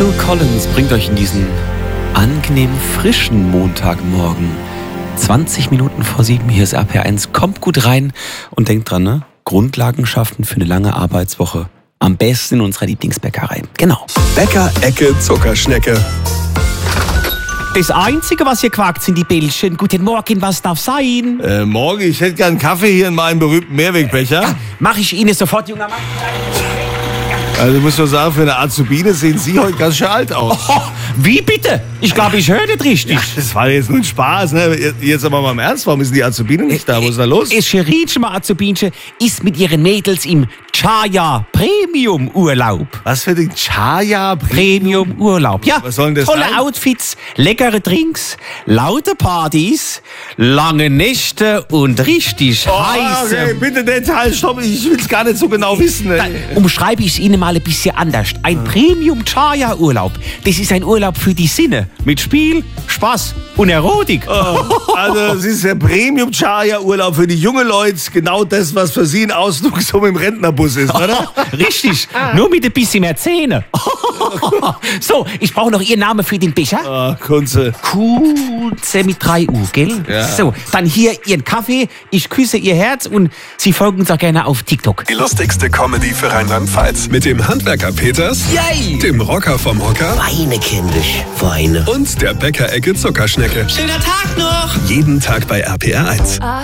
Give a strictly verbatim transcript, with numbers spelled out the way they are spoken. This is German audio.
Phil Collins bringt euch in diesen angenehm frischen Montagmorgen. zwanzig Minuten vor sieben, hier ist R P R eins. Kommt gut rein und denkt dran, ne? Grundlagen schaffen für eine lange Arbeitswoche. Am besten in unserer Lieblingsbäckerei. Genau. Bäcker, Ecke, Zuckerschnecke. Das Einzige, was hier quakt, sind die Bällchen. Guten Morgen, was darf sein? Äh, morgen, ich hätte gern Kaffee hier in meinem berühmten Mehrwegbecher. Ja, mach ich Ihnen sofort, junger Mann. Also ich muss nur sagen, für eine Azubine sehen Sie heute ganz schön alt aus. Oh, wie bitte? Ich glaube, ich höre nicht richtig. Ja, das war jetzt nur ein Spaß, ne? Jetzt aber mal im Ernst, warum ist die Azubine nicht da? Wo ist da los? Es Scheritschen Azubinchen ist mit ihren Mädels im Chaya Premium Urlaub. Was für den Chaya Premium Urlaub. Ja, was soll denn das tolle sein? Outfits, leckere Drinks, laute Partys, lange Nächte und richtig Oh, heiße... okay, bitte Detail, stopp, ich will es gar nicht so genau wissen. Dann Ey. umschreibe ich es Ihnen mal ein bisschen anders. Ein Premium Chaya Urlaub. Das ist ein Urlaub für die Sinne. Mit Spiel, Spaß und Erotik. Oh, also es ist der Premium Chaya Urlaub für die jungen Leute, genau das, was für Sie ein Ausdruck so im Rentnerbus ist, oder? Richtig, nur mit ein bisschen mehr Zähne. So, ich brauche noch Ihren Namen für den Becher. Ah, Kunze. Kunze mit drei U, gell? Ja. So, dann hier Ihren Kaffee. Ich küsse Ihr Herz und Sie folgen uns auch gerne auf TikTok. Die lustigste Comedy für Rheinland-Pfalz. Mit dem Handwerker Peters, Yay! dem Rocker vom Hocker Weine, kindisch, Weine. und der Bäcker-Ecke Zuckerschnecke. Schöner Tag noch! Jeden Tag bei R P R eins.